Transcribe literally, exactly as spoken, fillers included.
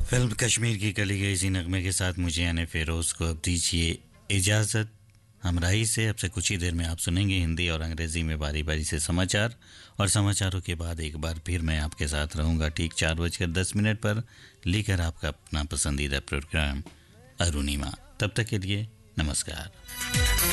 Film Kashmir की कली गई इसी नगमे के साथ मुझे यानी फेरोज को अब दीजिए इजाज़त। हमराही से अब से कुछ ही देर में आप सुनेंगे हिंदी और अंग्रेजी में बारी बारी से समाचार, और समाचारों के बाद एक बार फिर मैं आपके साथ रहूंगा ठीक चार बजकर दस मिनट पर लेकर आपका अपना पसंदीदा प्रोग्राम अरुणिमा। तब तक के लिए नमस्कार।